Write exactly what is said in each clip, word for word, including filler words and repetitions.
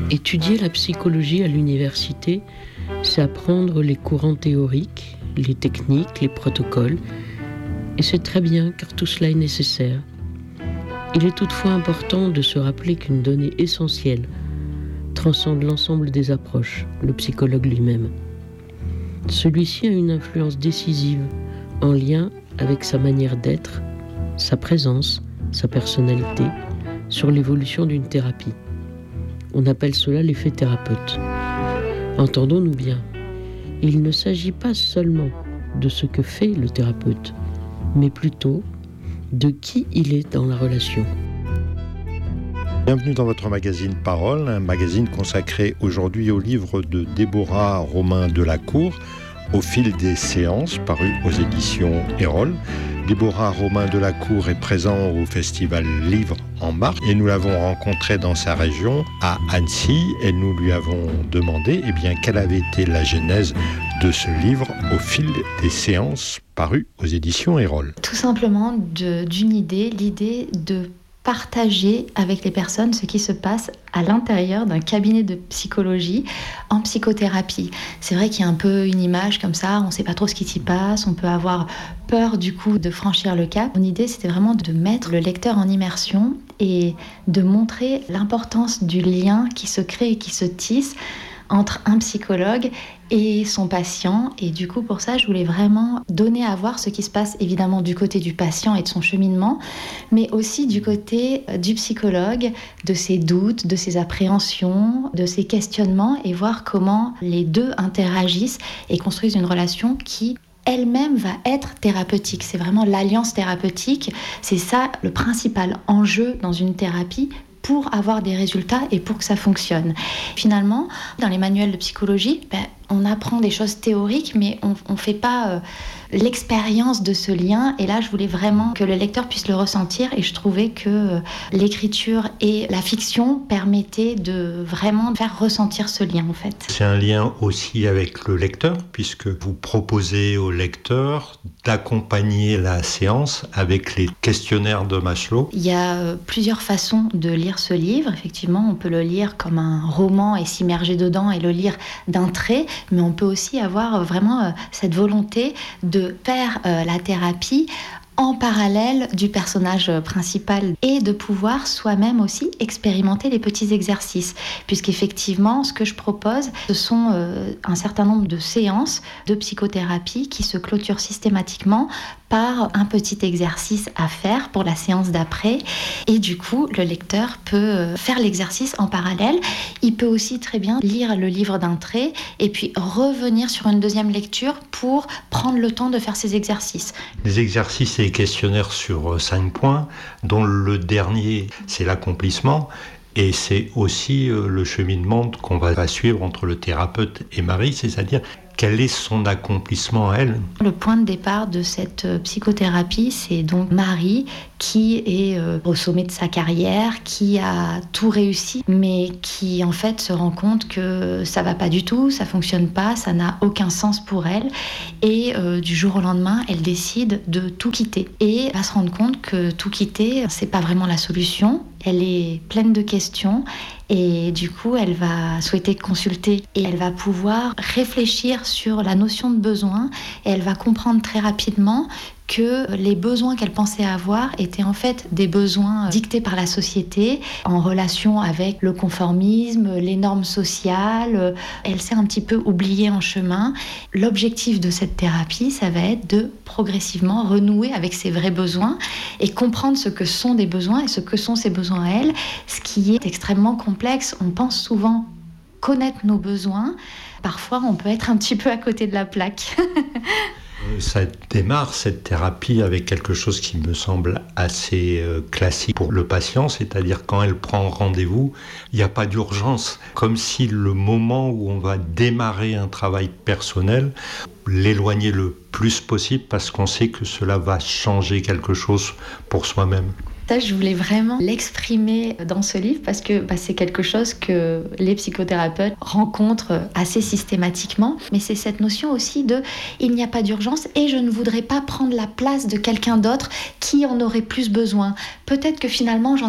Étudier la psychologie à l'université, c'est apprendre les courants théoriques, les techniques, les protocoles. Et c'est très bien, car tout cela est nécessaire. Il est toutefois important de se rappeler qu'une donnée essentielle transcende l'ensemble des approches, le psychologue lui-même. Celui-ci a une influence décisive en lien avec sa manière d'être, sa présence, sa personnalité, sur l'évolution d'une thérapie. On appelle cela l'effet thérapeute. Entendons-nous bien, il ne s'agit pas seulement de ce que fait le thérapeute, mais plutôt de qui il est dans la relation. Bienvenue dans votre magazine Parole, un magazine consacré aujourd'hui au livre de Déborah Romain-Delacour, Au fil des séances, paru aux éditions Erol. Déborah Romain-Delacour est présent au festival Livre en Marche et nous l'avons rencontrée dans sa région, à Annecy, et nous lui avons demandé eh bien, quelle avait été la genèse de ce livre Au fil des séances, paru aux éditions Erol. Tout simplement de, d'une idée, l'idée de partager avec les personnes ce qui se passe à l'intérieur d'un cabinet de psychologie en psychothérapie. C'est vrai qu'il y a un peu une image comme ça, on ne sait pas trop ce qui s'y passe, on peut avoir peur du coup de franchir le cap. Mon idée, c'était vraiment de mettre le lecteur en immersion et de montrer l'importance du lien qui se crée et qui se tisse entre un psychologue et son patient. Et du coup, pour ça, je voulais vraiment donner à voir ce qui se passe évidemment du côté du patient et de son cheminement, mais aussi du côté du psychologue, de ses doutes, de ses appréhensions, de ses questionnements, et voir comment les deux interagissent et construisent une relation qui elle-même va être thérapeutique. C'est vraiment l'alliance thérapeutique. C'est ça le principal enjeu dans une thérapie, pour avoir des résultats et pour que ça fonctionne. Finalement, dans les manuels de psychologie, ben, on apprend des choses théoriques, mais on ne fait pas euh, l'expérience de ce lien. Et là, je voulais vraiment que le lecteur puisse le ressentir, et je trouvais que euh, l'écriture et la fiction permettaient de vraiment faire ressentir ce lien, en fait. C'est un lien aussi avec le lecteur, puisque vous proposez au lecteur d'accompagner la séance avec les questionnaires de Maslow. Il y a euh, plusieurs façons de lire ce livre. Effectivement, on peut le lire comme un roman et s'immerger dedans et le lire d'un trait, mais on peut aussi avoir vraiment euh, cette volonté de faire euh, la thérapie en parallèle du personnage principal et de pouvoir soi-même aussi expérimenter les petits exercices. Puisqu'effectivement, ce que je propose, ce sont euh, un certain nombre de séances de psychothérapie qui se clôturent systématiquement par un petit exercice à faire pour la séance d'après. Et du coup, le lecteur peut faire l'exercice en parallèle. Il peut aussi très bien lire le livre d'un trait et puis revenir sur une deuxième lecture pour prendre le temps de faire ces exercices. Les exercices et les questionnaires sur cinq points, dont le dernier, c'est l'accomplissement. Et c'est aussi le cheminement qu'on va suivre entre le thérapeute et Marie, c'est-à-dire quel est son accomplissement à elle ? Le point de départ de cette psychothérapie, c'est donc Marie qui est euh, au sommet de sa carrière, qui a tout réussi, mais qui en fait se rend compte que ça va pas du tout, ça fonctionne pas, ça n'a aucun sens pour elle. Et euh, du jour au lendemain, elle décide de tout quitter. Et elle va se rendre compte que tout quitter, c'est pas vraiment la solution. Elle est pleine de questions et du coup, elle va souhaiter consulter et elle va pouvoir réfléchir sur la notion de besoin et elle va comprendre très rapidement que les besoins qu'elle pensait avoir étaient en fait des besoins dictés par la société en relation avec le conformisme, les normes sociales. Elle s'est un petit peu oubliée en chemin. L'objectif de cette thérapie, ça va être de progressivement renouer avec ses vrais besoins et comprendre ce que sont des besoins et ce que sont ses besoins à elle, ce qui est extrêmement complexe. On pense souvent connaître nos besoins. Parfois, on peut être un petit peu à côté de la plaque. Ça démarre, cette thérapie, avec quelque chose qui me semble assez euh, classique pour le patient, c'est-à-dire quand elle prend rendez-vous, il n'y a pas d'urgence. Comme si le moment où on va démarrer un travail personnel, l'éloigner le plus possible parce qu'on sait que cela va changer quelque chose pour soi-même. Ça, je voulais vraiment l'exprimer dans ce livre parce que bah, c'est quelque chose que les psychothérapeutes rencontrent assez systématiquement. Mais c'est cette notion aussi de « il n'y a pas d'urgence et je ne voudrais pas prendre la place de quelqu'un d'autre qui en aurait plus besoin. Peut-être que finalement, j'en ai pas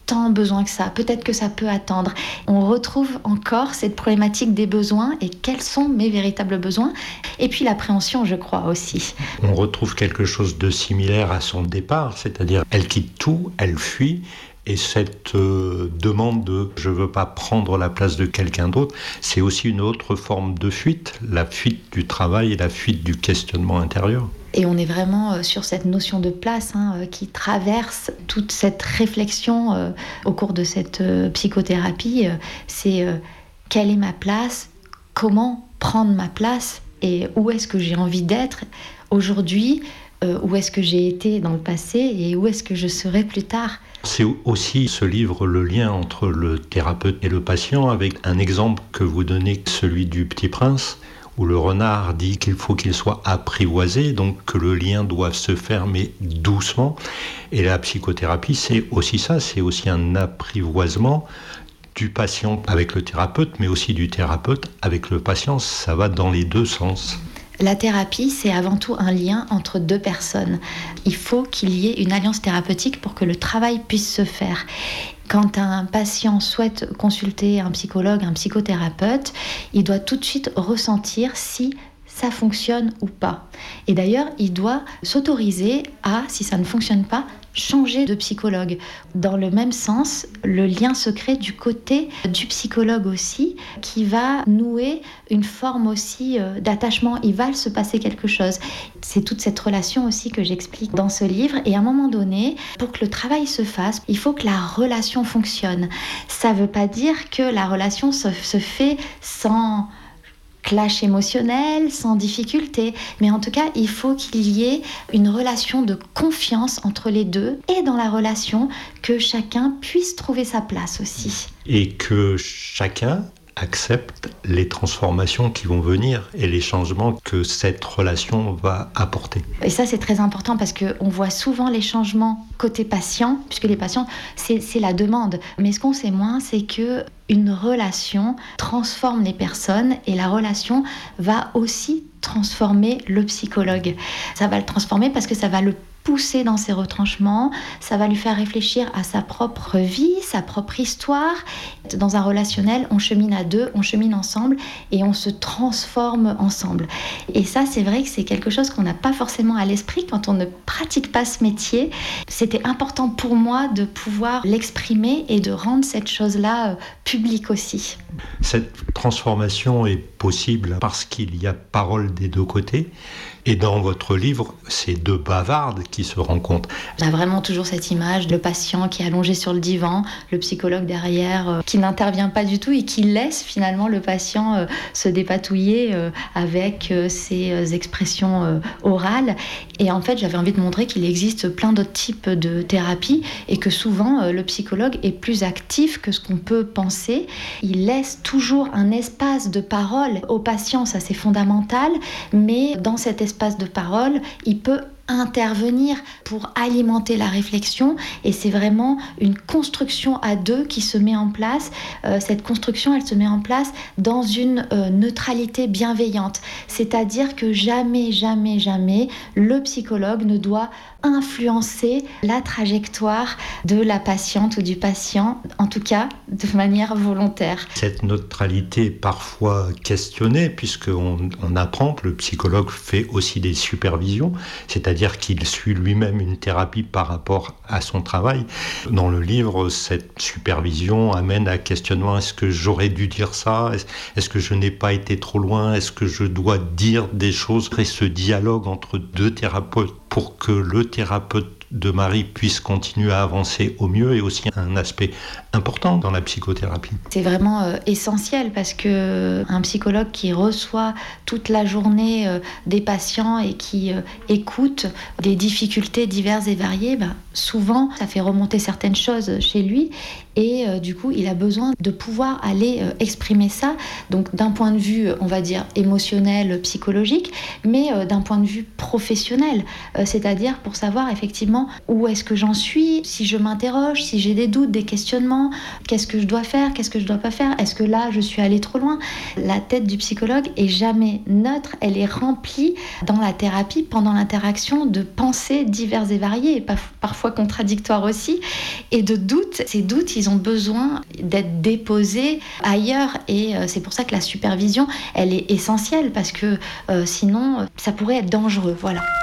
tant besoin que ça, peut-être que ça peut attendre. On retrouve encore cette problématique des besoins et quels sont mes véritables besoins. Et puis l'appréhension, je crois aussi. On retrouve quelque chose de similaire à son départ, c'est-à-dire elle quitte tout, elle fuit. Et cette euh, demande de « je ne veux pas prendre la place de quelqu'un d'autre », c'est aussi une autre forme de fuite, la fuite du travail et la fuite du questionnement intérieur. Et on est vraiment sur cette notion de place hein, qui traverse toute cette réflexion euh, au cours de cette euh, psychothérapie. C'est euh, quelle est ma place, comment prendre ma place et où est-ce que j'ai envie d'être aujourd'hui, euh, où est-ce que j'ai été dans le passé et où est-ce que je serai plus tard. C'est aussi ce livre le lien entre le thérapeute et le patient avec un exemple que vous donnez, celui du Petit Prince, où le renard dit qu'il faut qu'il soit apprivoisé, donc que le lien doit se faire mais doucement. Et la psychothérapie, c'est aussi ça, c'est aussi un apprivoisement du patient avec le thérapeute, mais aussi du thérapeute avec le patient. Ça va dans les deux sens. La thérapie, c'est avant tout un lien entre deux personnes. Il faut qu'il y ait une alliance thérapeutique pour que le travail puisse se faire. Quand un patient souhaite consulter un psychologue, un psychothérapeute, il doit tout de suite ressentir si ça fonctionne ou pas. Et d'ailleurs, il doit s'autoriser à, si ça ne fonctionne pas, changer de psychologue. Dans le même sens, le lien se crée du côté du psychologue aussi, qui va nouer une forme aussi d'attachement. Il va se passer quelque chose. C'est toute cette relation aussi que j'explique dans ce livre. Et à un moment donné, pour que le travail se fasse, il faut que la relation fonctionne. Ça ne veut pas dire que la relation se, se fait sans clash émotionnel, sans difficulté. Mais en tout cas, il faut qu'il y ait une relation de confiance entre les deux et dans la relation, que chacun puisse trouver sa place aussi. Et que chacun accepte les transformations qui vont venir et les changements que cette relation va apporter. Et ça, c'est très important parce qu'on voit souvent les changements côté patient, puisque les patients, c'est, c'est la demande. Mais ce qu'on sait moins, c'est que une relation transforme les personnes et la relation va aussi transformer le psychologue. Ça va le transformer parce que ça va le pousser dans ses retranchements, ça va lui faire réfléchir à sa propre vie, sa propre histoire. Dans un relationnel, on chemine à deux, on chemine ensemble et on se transforme ensemble. Et ça, c'est vrai que c'est quelque chose qu'on n'a pas forcément à l'esprit quand on ne pratique pas ce métier. C'était important pour moi de pouvoir l'exprimer et de rendre cette chose-là euh, publique aussi. Cette transformation est possible parce qu'il y a parole des deux côtés. Et dans votre livre, c'est deux bavardes qui se rencontrent. On a vraiment toujours cette image, le patient qui est allongé sur le divan, le psychologue derrière euh, qui n'intervient pas du tout et qui laisse finalement le patient euh, se dépatouiller euh, avec euh, ses euh, expressions euh, orales. Et en fait, j'avais envie de montrer qu'il existe plein d'autres types de thérapies et que souvent, euh, le psychologue est plus actif que ce qu'on peut penser. Il laisse toujours un espace de parole au patient, ça c'est fondamental, mais dans cet espace espace de parole, il peut intervenir pour alimenter la réflexion et c'est vraiment une construction à deux qui se met en place. Euh, cette construction, elle se met en place dans une euh, neutralité bienveillante, c'est-à-dire que jamais, jamais, jamais le psychologue ne doit influencer la trajectoire de la patiente ou du patient, en tout cas de manière volontaire. Cette neutralité est parfois questionnée puisqu'on on apprend que le psychologue fait aussi des supervisions, c'est-à-dire C'est-à-dire qu'il suit lui-même une thérapie par rapport à son travail. Dans le livre, cette supervision amène à questionnement. Est-ce que j'aurais dû dire ça ? Est-ce que je n'ai pas été trop loin ? Est-ce que je dois dire des choses ? Et ce dialogue entre deux thérapeutes pour que le thérapeute de Marie puisse continuer à avancer au mieux est aussi un aspect important dans la psychothérapie. C'est vraiment euh, essentiel parce que un psychologue qui reçoit toute la journée euh, des patients et qui euh, écoute des difficultés diverses et variées, bah, souvent ça fait remonter certaines choses chez lui et euh, du coup il a besoin de pouvoir aller euh, exprimer ça, donc d'un point de vue on va dire émotionnel, psychologique, mais euh, d'un point de vue professionnel, euh, c'est-à-dire pour savoir effectivement où est-ce que j'en suis, si je m'interroge, si j'ai des doutes, des questionnements, qu'est-ce que je dois faire, qu'est-ce que je dois pas faire, est-ce que là je suis allée trop loin. La tête du psychologue est jamais neutre, elle est remplie dans la thérapie, pendant l'interaction, de pensées diverses et variées, et parfois contradictoires aussi, et de doutes. Ces doutes, ils ont besoin d'être déposés ailleurs, et euh, c'est pour ça que la supervision, elle est essentielle, parce que euh, sinon, ça pourrait être dangereux. Voilà.